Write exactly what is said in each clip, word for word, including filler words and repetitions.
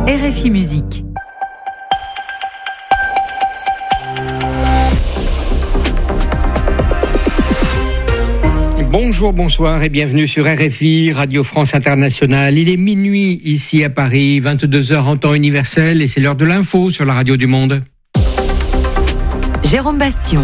R F I Musique. Bonjour, bonsoir et bienvenue sur R F I, Radio France Internationale. Il est minuit ici à Paris, vingt-deux heures en temps universel et c'est l'heure de l'info sur la radio du Monde. Jérôme Bastion.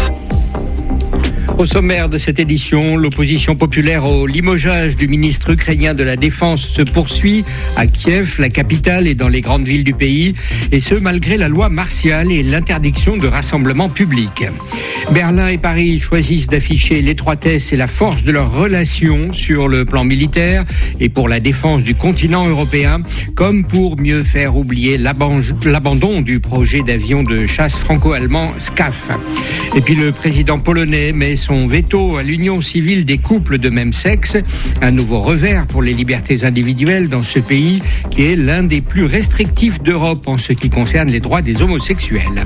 Au sommaire de cette édition, l'opposition populaire au limogeage du ministre ukrainien de la Défense se poursuit à Kiev, la capitale, et dans les grandes villes du pays, et ce malgré la loi martiale et l'interdiction de rassemblements publics. Berlin et Paris choisissent d'afficher l'étroitesse et la force de leurs relations sur le plan militaire et pour la défense du continent européen, comme pour mieux faire oublier l'abandon du projet d'avion de chasse franco-allemand SCAF. Et puis le président polonais met son veto à l'union civile des couples de même sexe, un nouveau revers pour les libertés individuelles dans ce pays qui est l'un des plus restrictifs d'Europe en ce qui concerne les droits des homosexuels.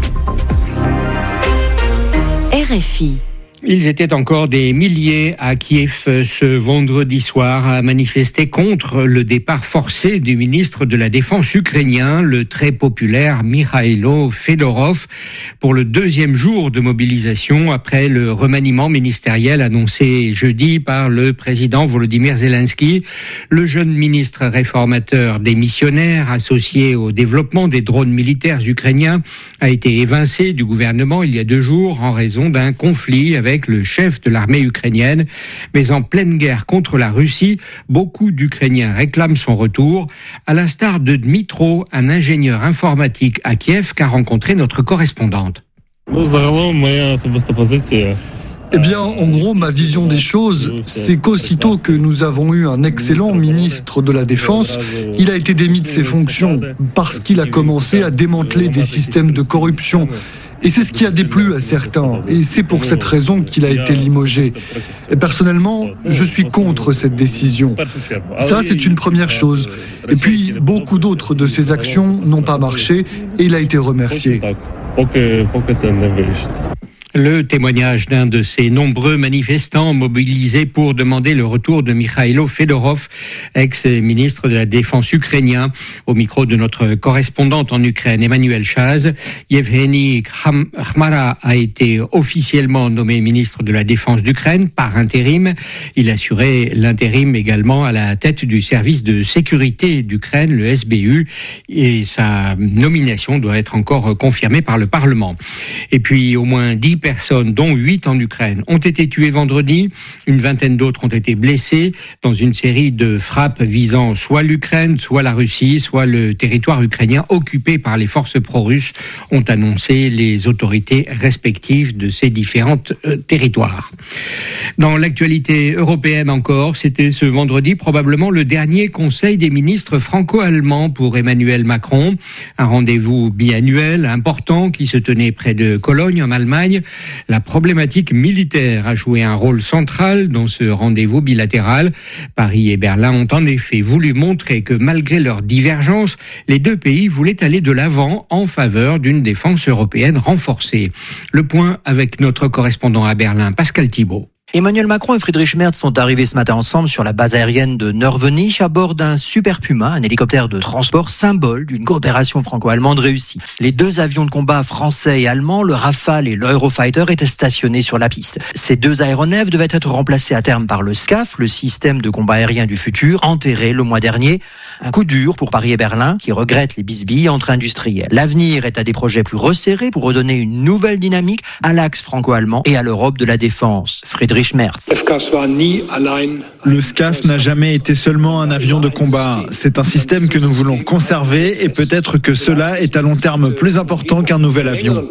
R F I. Ils étaient encore des milliers à Kiev ce vendredi soir à manifester contre le départ forcé du ministre de la Défense ukrainien, le très populaire Mikhailo Fedorov, pour le deuxième jour de mobilisation après le remaniement ministériel annoncé jeudi par le président Volodymyr Zelensky. Le jeune ministre réformateur démissionnaire associé au développement des drones militaires ukrainiens a été évincé du gouvernement il y a deux jours en raison d'un conflit avec le chef de l'armée ukrainienne. Mais en pleine guerre contre la Russie, beaucoup d'Ukrainiens réclament son retour, à l'instar de Dmitro, un ingénieur informatique à Kiev qu'a rencontré notre correspondante. Eh bien, en gros, ma vision des choses, c'est qu'aussitôt que nous avons eu un excellent ministre de la Défense, il a été démis de ses fonctions parce qu'il a commencé à démanteler des systèmes de corruption. Et c'est ce qui a déplu à certains, et c'est pour cette raison qu'il a été limogé. Et personnellement, je suis contre cette décision. Ça, c'est une première chose. Et puis, beaucoup d'autres de ses actions n'ont pas marché, et il a été remercié. Le témoignage d'un de ces nombreux manifestants mobilisés pour demander le retour de Mikhailo Fedorov, ex-ministre de la Défense ukrainien, au micro de notre correspondante en Ukraine, Emmanuel Chaz. Yevgeny Khmara a été officiellement nommé ministre de la Défense d'Ukraine par intérim. Il assurait l'intérim également à la tête du service de sécurité d'Ukraine, le S B U, et sa nomination doit être encore confirmée par le Parlement. Et puis, au moins dix personnes, dont huit en Ukraine, ont été tuées vendredi. Une vingtaine d'autres ont été blessées dans une série de frappes visant soit l'Ukraine, soit la Russie, soit le territoire ukrainien occupé par les forces pro-russes, ont annoncé les autorités respectives de ces différents euh, territoires. Dans l'actualité européenne encore, c'était ce vendredi probablement le dernier conseil des ministres franco-allemands pour Emmanuel Macron. Un rendez-vous biannuel important qui se tenait près de Cologne en Allemagne. La problématique militaire a joué un rôle central dans ce rendez-vous bilatéral. Paris et Berlin ont en effet voulu montrer que malgré leurs divergences, les deux pays voulaient aller de l'avant en faveur d'une défense européenne renforcée. Le point avec notre correspondant à Berlin, Pascal Thibault. Emmanuel Macron et Friedrich Merz sont arrivés ce matin ensemble sur la base aérienne de Nörvenich à bord d'un Super Puma, un hélicoptère de transport symbole d'une coopération franco-allemande réussie. Les deux avions de combat français et allemands, le Rafale et l'Eurofighter, étaient stationnés sur la piste. Ces deux aéronefs devaient être remplacés à terme par le SCAF, le système de combat aérien du futur, enterré le mois dernier. Un coup dur pour Paris et Berlin, qui regrettent les bisbilles entre industriels. L'avenir est à des projets plus resserrés pour redonner une nouvelle dynamique à l'axe franco-allemand et à l'Europe de la défense. Friedrich Merz. Le SCAF n'a jamais été seulement un avion de combat. C'est un système que nous voulons conserver et peut-être que cela est à long terme plus important qu'un nouvel avion.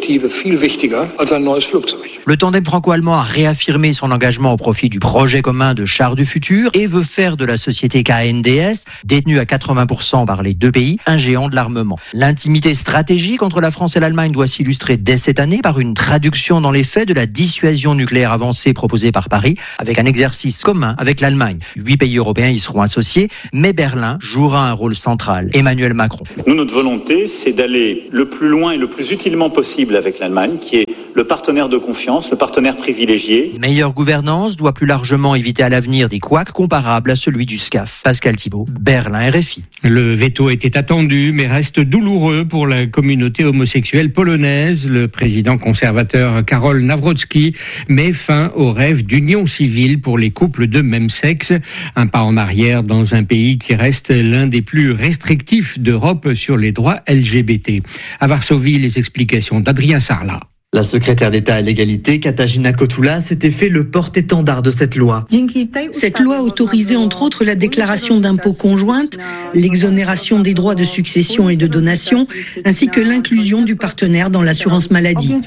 Le tandem franco-allemand a réaffirmé son engagement au profit du projet commun de chars du futur et veut faire de la société K N D S, détenue à quatre-vingts pour cent par les deux pays, un géant de l'armement. L'intimité stratégique entre la France et l'Allemagne doit s'illustrer dès cette année par une traduction dans les faits de la dissuasion nucléaire avancée proposé par Paris avec un exercice commun avec l'Allemagne. Huit pays européens y seront associés, mais Berlin jouera un rôle central. Emmanuel Macron. Nous, notre volonté, c'est d'aller le plus loin et le plus utilement possible avec l'Allemagne, qui est le partenaire de confiance, le partenaire privilégié. Une meilleure gouvernance doit plus largement éviter à l'avenir des couacs comparables à celui du SCAF. Pascal Thibault, Berlin R F I. Le veto était attendu, mais reste douloureux pour la communauté homosexuelle polonaise. Le président conservateur Karol Nawrocki met fin au rêve d'union civile pour les couples de même sexe. Un pas en arrière dans un pays qui reste l'un des plus restrictifs d'Europe sur les droits L G B T. À Varsovie, les explications d'Adrien Sarlat. La secrétaire d'État à l'égalité, Katarzyna Kotula, s'était fait le porte-étendard de cette loi. Cette loi autorisait entre autres la déclaration d'impôts conjointe, l'exonération des droits de succession et de donation, ainsi que l'inclusion du partenaire dans l'assurance maladie.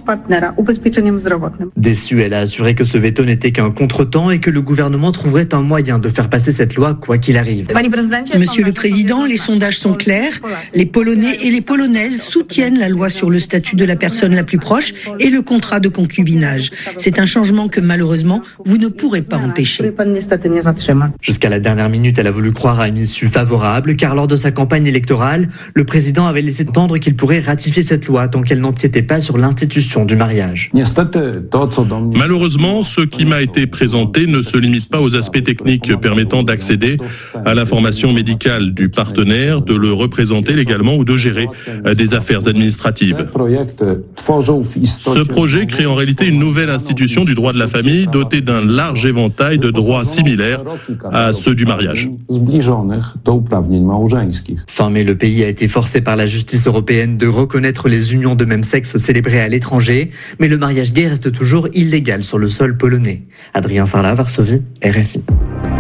Déçue, elle a assuré que ce veto n'était qu'un contretemps et que le gouvernement trouverait un moyen de faire passer cette loi quoi qu'il arrive. Monsieur le Président, les sondages sont clairs. Les Polonais et les Polonaises soutiennent la loi sur le statut de la personne la plus proche et le contrat de concubinage. C'est un changement que malheureusement, vous ne pourrez pas empêcher. Jusqu'à la dernière minute, elle a voulu croire à une issue favorable, car lors de sa campagne électorale, le président avait laissé entendre qu'il pourrait ratifier cette loi tant qu'elle n'empiétait pas sur l'institution du mariage. Malheureusement, ce qui m'a été présenté ne se limite pas aux aspects techniques permettant d'accéder à l'information médicale du partenaire, de le représenter légalement ou de gérer des affaires administratives. Ce projet crée en réalité une nouvelle institution du droit de la famille dotée d'un large éventail de droits similaires à ceux du mariage. Fin mai, le pays a été forcé par la justice européenne de reconnaître les unions de même sexe célébrées à l'étranger, mais le mariage gay reste toujours illégal sur le sol polonais. Adrien Sarlat, Varsovie, R F I.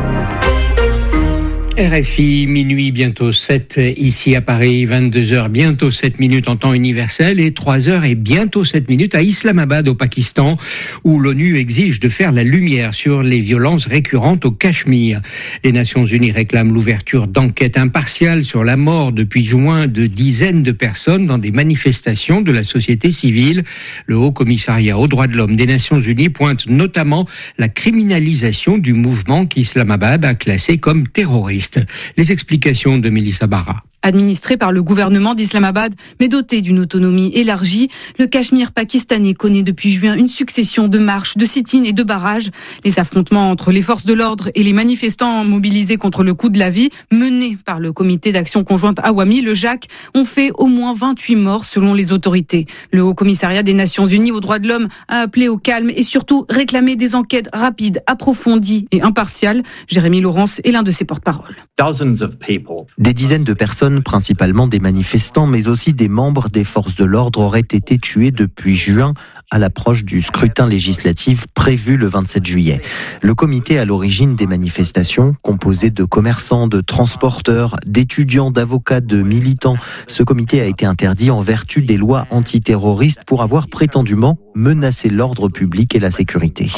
R F I, minuit, bientôt sept ici à Paris, vingt-deux heures, bientôt sept minutes en temps universel et trois heures et bientôt sept minutes à Islamabad au Pakistan où l'ONU exige de faire la lumière sur les violences récurrentes au Cachemire. Les Nations Unies réclament l'ouverture d'enquêtes impartiales sur la mort depuis juin de dizaines de personnes dans des manifestations de la société civile. Le Haut Commissariat aux droits de l'homme des Nations Unies pointe notamment la criminalisation du mouvement qu'Islamabad a classé comme terroriste. Les explications de Mélissa Barra. Administré par le gouvernement d'Islamabad, mais doté d'une autonomie élargie, le Cachemire pakistanais connaît depuis juin une succession de marches, de sit-ins et de barrages. Les affrontements entre les forces de l'ordre et les manifestants mobilisés contre le coût de la vie, menés par le comité d'action conjointe Awami, le J A C, ont fait au moins vingt-huit morts selon les autorités. Le Haut Commissariat des Nations Unies aux droits de l'homme a appelé au calme et surtout réclamé des enquêtes rapides, approfondies et impartiales. Jérémy Laurence est l'un de ses porte-paroles. Des dizaines de personnes, principalement des manifestants, mais aussi des membres des forces de l'ordre, auraient été tués depuis juin à l'approche du scrutin législatif prévu le vingt-sept juillet. Le comité à l'origine des manifestations, composé de commerçants, de transporteurs, d'étudiants, d'avocats, de militants, ce comité a été interdit en vertu des lois antiterroristes pour avoir prétendument menacé l'ordre public et la sécurité.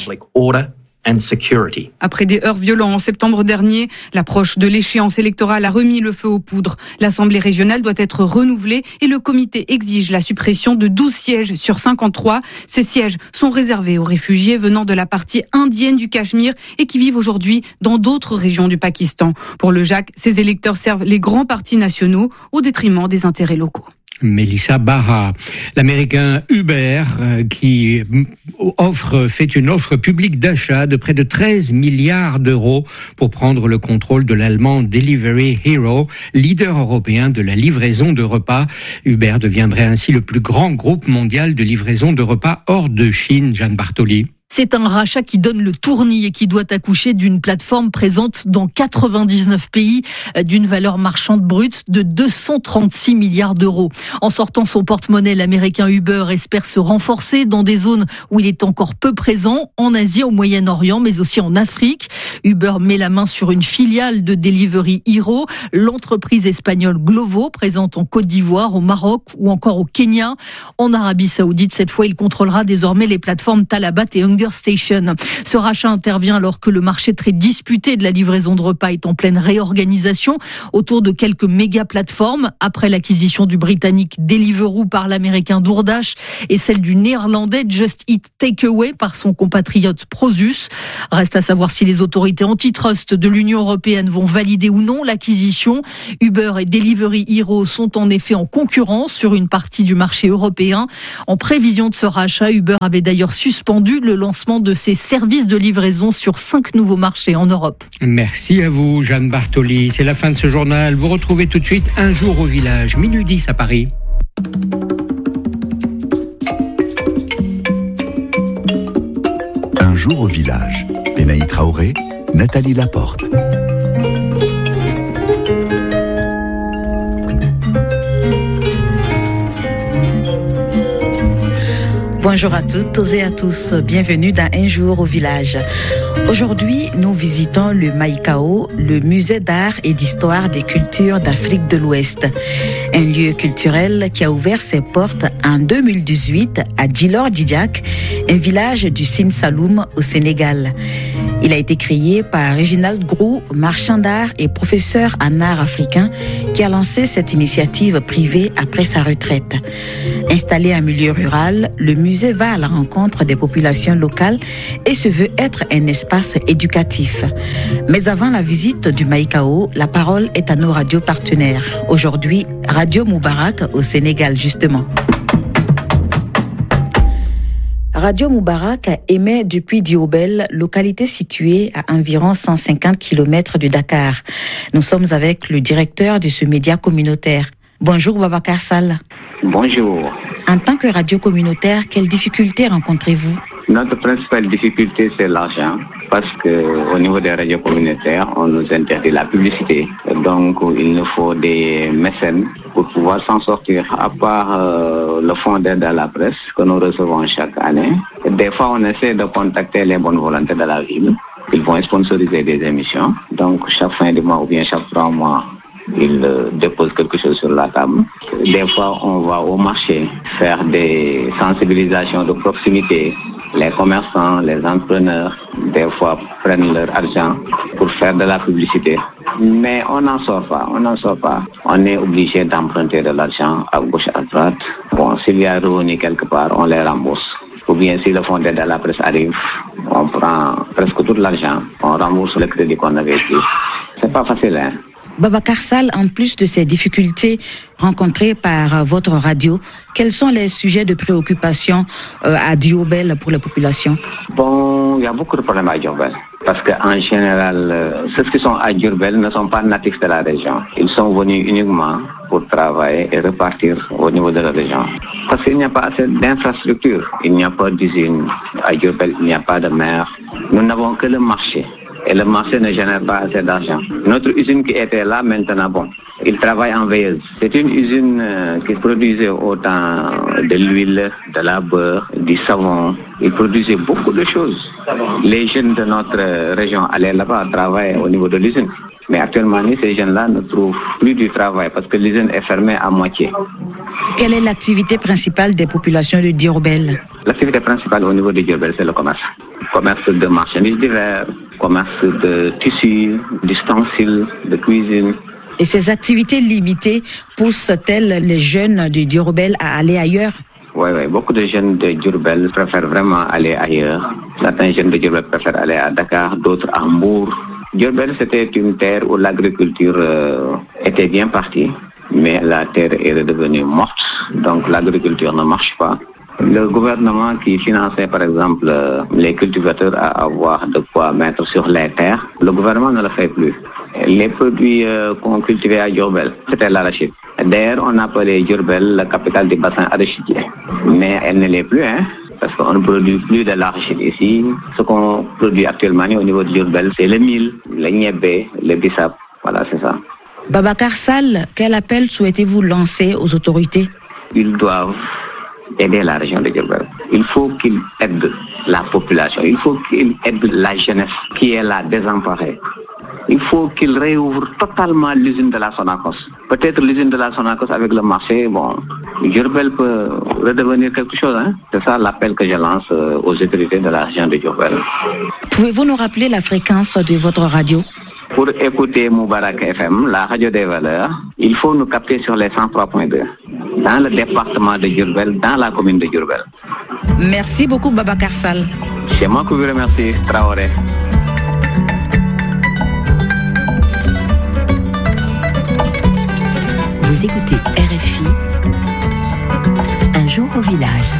Après des heurts violents en septembre dernier, l'approche de l'échéance électorale a remis le feu aux poudres. L'Assemblée régionale doit être renouvelée et le comité exige la suppression de douze sièges sur cinquante-trois. Ces sièges sont réservés aux réfugiés venant de la partie indienne du Cachemire et qui vivent aujourd'hui dans d'autres régions du Pakistan. Pour le J A C, ces électeurs servent les grands partis nationaux au détriment des intérêts locaux. Mélissa Barra, l'américain Uber euh, qui offre, fait une offre publique d'achat de près de treize milliards d'euros pour prendre le contrôle de l'allemand Delivery Hero, leader européen de la livraison de repas. Uber deviendrait ainsi le plus grand groupe mondial de livraison de repas hors de Chine. Jeanne Bartoli. C'est un rachat qui donne le tournis et qui doit accoucher d'une plateforme présente dans quatre-vingt-dix-neuf pays d'une valeur marchande brute de deux cent trente-six milliards d'euros. En sortant son porte-monnaie, l'américain Uber espère se renforcer dans des zones où il est encore peu présent, en Asie, au Moyen-Orient, mais aussi en Afrique. Uber met la main sur une filiale de Delivery Hero, l'entreprise espagnole Glovo, présente en Côte d'Ivoire, au Maroc ou encore au Kenya. En Arabie Saoudite, cette fois, il contrôlera désormais les plateformes Talabat et Hungry Hunger Station. Ce rachat intervient alors que le marché très disputé de la livraison de repas est en pleine réorganisation autour de quelques méga plateformes après l'acquisition du britannique Deliveroo par l'américain DoorDash et celle du néerlandais Just Eat Takeaway par son compatriote Prosus. Reste à savoir si les autorités antitrust de l'Union européenne vont valider ou non l'acquisition. Uber et Delivery Hero sont en effet en concurrence sur une partie du marché européen. En prévision de ce rachat, Uber avait d'ailleurs suspendu le lancement de ses services de livraison sur cinq nouveaux marchés en Europe. Merci à vous, Jeanne Bartoli. C'est la fin de ce journal. Vous retrouvez tout de suite Un jour au village, minuit dix à Paris. Un jour au village. Benaï Traoré, Nathalie Laporte. Bonjour à toutes et à tous, bienvenue dans Un jour au village. Aujourd'hui, nous visitons le Maïkao, le musée d'art et d'histoire des cultures d'Afrique de l'Ouest. Un lieu culturel qui a ouvert ses portes en deux mille dix-huit à Djilor-Djidjak, un village du Sine Saloum au Sénégal. Il a été créé par Reginald Grou, marchand d'art et professeur en art africain, qui a lancé cette initiative privée après sa retraite. Installé en milieu rural, le musée va à la rencontre des populations locales et se veut être un espace éducatif. Mais avant la visite du Maïkao, la parole est à nos radios partenaires. Aujourd'hui, Radio Moubarak au Sénégal justement. Radio Moubarak émet depuis Diobel, localité située à environ cent cinquante kilomètres de Dakar. Nous sommes avec le directeur de ce média communautaire. Bonjour Babacar Sall. Bonjour. En tant que radio communautaire, quelles difficultés rencontrez-vous? Notre principale difficulté, c'est l'argent, parce que au niveau des radios communautaires, on nous interdit la publicité. Donc, il nous faut des mécènes pour pouvoir s'en sortir. À part euh, le fonds d'aide à la presse que nous recevons chaque année, des fois, on essaie de contacter les bonnes volontés de la ville. Ils vont sponsoriser des émissions. Donc, chaque fin de mois ou bien chaque trois mois, ils euh, déposent quelque chose sur la table. Des fois, on va au marché faire des sensibilisations de proximité. Les commerçants, les entrepreneurs, des fois, prennent leur argent pour faire de la publicité. Mais on n'en sort pas, on n'en sort pas. On est obligé d'emprunter de l'argent à gauche, à droite. Bon, s'il y a revenu quelque part, on les rembourse. Ou bien si le fonds d'aide à la presse arrive, on prend presque tout l'argent. On rembourse le crédit qu'on avait pris. C'est pas facile, hein. Babacar Sall, en plus de ces difficultés rencontrées par votre radio, quels sont les sujets de préoccupation euh, à Diobel pour la population? Bon, il y a beaucoup de problèmes à Diobel. Parce qu'en général, euh, ceux qui sont à Diobel ne sont pas natifs de la région. Ils sont venus uniquement pour travailler et repartir au niveau de la région. Parce qu'il n'y a pas assez d'infrastructures. Il n'y a pas d'usine. À Diobel, il n'y a pas de mer. Nous n'avons que le marché. Et le marché ne génère pas assez d'argent. Notre usine qui était là maintenant, bon, il travaille en veilleuse. C'est une usine euh, qui produisait autant de l'huile, de la beurre, du savon. Il produisait beaucoup de choses. Les jeunes de notre région allaient là-bas travailler au niveau de l'usine. Mais actuellement, ces jeunes-là ne trouvent plus du travail parce que l'usine est fermée à moitié. Quelle est l'activité principale des populations de Diourbel? L'activité principale au niveau de Diourbel, c'est le commerce. Commerce de marchandises divers, commerce de tissus, d'ustensiles, de cuisine. Et ces activités limitées poussent-elles les jeunes de Diourbel à aller ailleurs? Oui, oui, beaucoup de jeunes de Diourbel préfèrent vraiment aller ailleurs. Certains jeunes de Diourbel préfèrent aller à Dakar, d'autres à Mbour. Diourbel, c'était une terre où l'agriculture euh, était bien partie, mais la terre est redevenue morte, donc l'agriculture ne marche pas. Le gouvernement qui finançait par exemple euh, les cultivateurs à avoir de quoi mettre sur les terres, le gouvernement ne le fait plus. Les produits euh, qu'on cultivait à Diourbel, c'était l'arachide. D'ailleurs, on appelait Diourbel la capitale du bassin arachidier, mais elle ne l'est plus, hein. Parce qu'on ne produit plus de l'arachide ici. Ce qu'on produit actuellement au niveau de Diourbel, c'est le mil, le niébé, le bissap. Voilà, c'est ça. Babacar Sall, quel appel souhaitez-vous lancer aux autorités? Ils doivent aider la région de Diourbel. Il faut qu'ils aident la population. Il faut qu'ils aident la jeunesse qui est là désemparée. il faut qu'il réouvre totalement l'usine de la Sonacos. Peut-être l'usine de la Sonacos avec le marché, bon, Diourbel peut redevenir quelque chose. Hein. C'est ça l'appel que je lance aux autorités de la région de Diourbel. Pouvez-vous nous rappeler la fréquence de votre radio? Pour écouter Moubarak F M, la radio des valeurs, il faut nous capter sur les cent trois point deux, dans le département de Diourbel, dans la commune de Diourbel. Merci beaucoup, Babacar Sall. C'est moi qui vous remercie, Traoré. Vous écoutez R F I, un jour au village.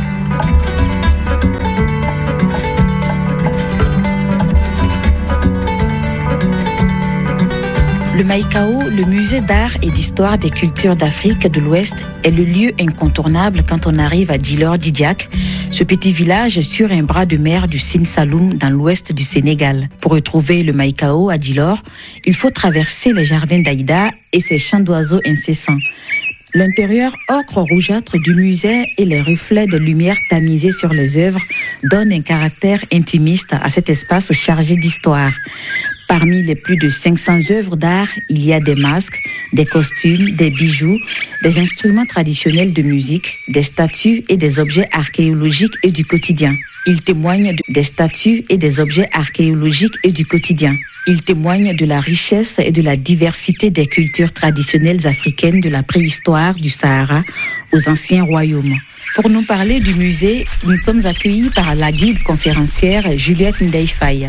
Le Maïkao, le musée d'art et d'histoire des cultures d'Afrique de l'Ouest, est le lieu incontournable quand on arrive à Djilor-Didiak, ce petit village sur un bras de mer du Sine Saloum dans l'ouest du Sénégal. Pour retrouver le Maïkao à Djilor, il faut traverser les jardins d'Aïda et ses chants d'oiseaux incessants. L'intérieur ocre rougeâtre du musée et les reflets de lumière tamisés sur les œuvres donnent un caractère intimiste à cet espace chargé d'histoire. Parmi les plus de cinq cents œuvres d'art, il y a des masques, des costumes, des bijoux, des instruments traditionnels de musique, des statues et des objets archéologiques et du quotidien. Ils témoignent des statues et des objets archéologiques et du quotidien. Ils témoignent de la richesse et de la diversité des cultures traditionnelles africaines de la préhistoire du Sahara aux anciens royaumes. Pour nous parler du musée, nous sommes accueillis par la guide conférencière Juliette Ndeifaye.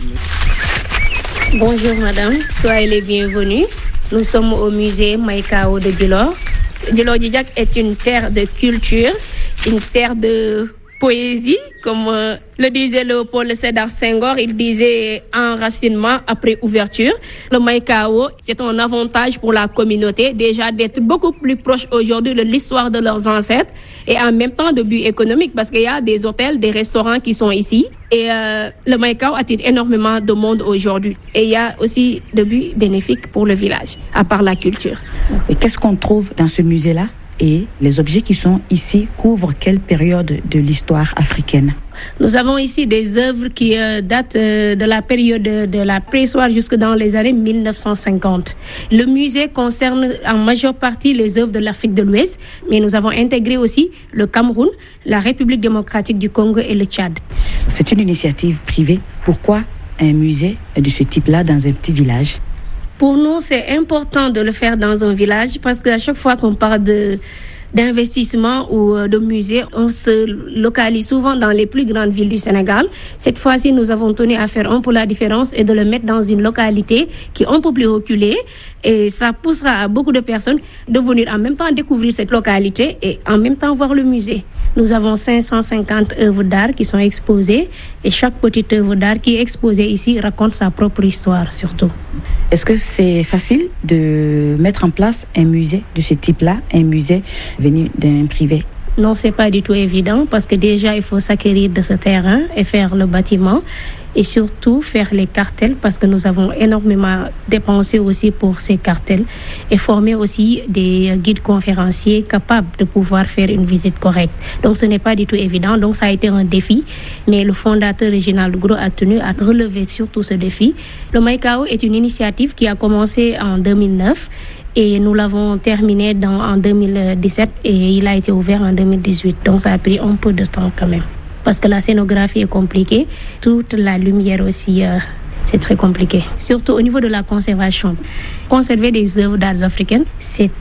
Bonjour madame, soyez les bienvenus. Nous sommes au musée Maïkao de Djilor. Djilor-Didiak est une terre de culture, une terre de poésie, comme euh, le disait Léopold Sédar Senghor, il disait enracinement après ouverture. Le Maïkao, c'est un avantage pour la communauté, déjà d'être beaucoup plus proche aujourd'hui de l'histoire de leurs ancêtres et en même temps de but économique parce qu'il y a des hôtels, des restaurants qui sont ici et euh, le Maïkao attire énormément de monde aujourd'hui. Et il y a aussi de buts bénéfiques pour le village, à part la culture. Et qu'est-ce qu'on trouve dans ce musée-là? Et les objets qui sont ici couvrent quelle période de l'histoire africaine? Nous avons ici des œuvres qui euh, datent euh, de la période de, de la préhistoire jusque dans les années mille neuf cent cinquante. Le musée concerne en majeure partie les œuvres de l'Afrique de l'Ouest, mais nous avons intégré aussi le Cameroun, la République démocratique du Congo et le Tchad. C'est une initiative privée. Pourquoi un musée de ce type-là dans un petit village? Pour nous, c'est important de le faire dans un village parce qu'à chaque fois qu'on parle de, d'investissement ou de musée, on se localise souvent dans les plus grandes villes du Sénégal. Cette fois-ci, nous avons tenu à faire un peu la différence et de le mettre dans une localité qui est un peu plus reculée. Et ça poussera à beaucoup de personnes de venir en même temps découvrir cette localité et en même temps voir le musée. Nous avons cinq cent cinquante œuvres d'art qui sont exposées et chaque petite œuvre d'art qui est exposée ici raconte sa propre histoire surtout. Est-ce que c'est facile de mettre en place un musée de ce type-là, un musée venu d'un privé? Non, c'est pas du tout évident parce que déjà il faut s'acquérir de ce terrain et faire le bâtiment et surtout faire les cartels parce que nous avons énormément dépensé aussi pour ces cartels et former aussi des guides conférenciers capables de pouvoir faire une visite correcte. Donc ce n'est pas du tout évident, donc ça a été un défi, mais le fondateur régional du Gros a tenu à relever surtout ce défi. Le Maïkao est une initiative qui a commencé en deux mille neuf et nous l'avons terminé dans, en deux mille dix-sept et il a été ouvert en deux mille dix-huit, donc ça a pris un peu de temps quand même. Parce que la scénographie est compliquée, toute la lumière aussi, euh, c'est très compliqué. Surtout au niveau de la conservation. Conserver des œuvres d'art africaines, c'est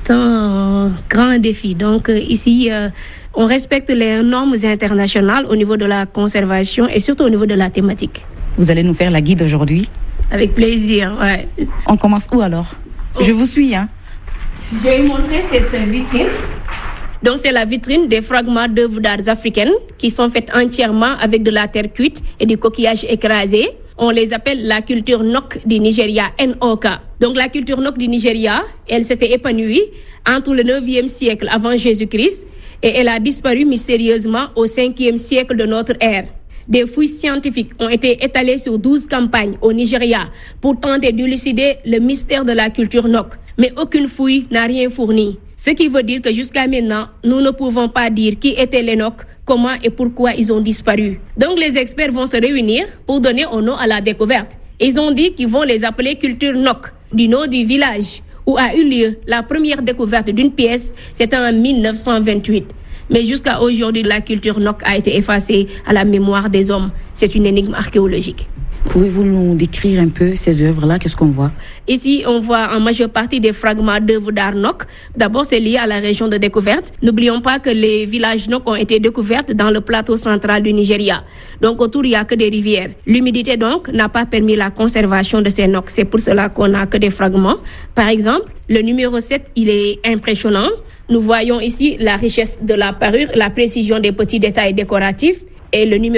un grand défi. Donc euh, ici, euh, on respecte les normes internationales au niveau de la conservation et surtout au niveau de la thématique. Vous allez nous faire la guide aujourd'hui? Avec plaisir, ouais. On commence où alors? oh. Je vous suis, hein. Je vais vous montrer cette vitrine. Donc c'est la vitrine des fragments d'œuvres d'art africaines qui sont faites entièrement avec de la terre cuite et du coquillage écrasé. On les appelle la culture Nok du Nigeria, N O K. Donc la culture Nok du Nigeria, elle s'était épanouie entre le neuvième siècle avant Jésus-Christ et elle a disparu mystérieusement au cinquième siècle de notre ère. Des fouilles scientifiques ont été étalées sur douze campagnes au Nigeria pour tenter d'élucider le mystère de la culture Nok. Mais aucune fouille n'a rien fourni. Ce qui veut dire que jusqu'à maintenant, nous ne pouvons pas dire qui étaient les Nok, comment et pourquoi ils ont disparu. Donc les experts vont se réunir pour donner un nom à la découverte. Ils ont dit qu'ils vont les appeler culture Nok, du nom du village où a eu lieu la première découverte d'une pièce, c'était en mille neuf cent vingt-huit. Mais jusqu'à aujourd'hui, la culture Nok a été effacée à la mémoire des hommes. C'est une énigme archéologique. Pouvez-vous nous décrire un peu ces œuvres-là? Qu'est-ce qu'on voit? Ici, on voit en majeure partie des fragments d'œuvres d'art Nok. D'abord, c'est lié à la région de découverte. N'oublions pas que les villages Nok ont été découverts dans le plateau central du Nigeria. Donc, autour, il n'y a que des rivières. L'humidité, donc, n'a pas permis la conservation de ces Nok. C'est pour cela qu'on n'a que des fragments. Par exemple, le numéro sept, il est impressionnant. Nous voyons ici la richesse de la parure, la précision des petits détails décoratifs. Et le numéro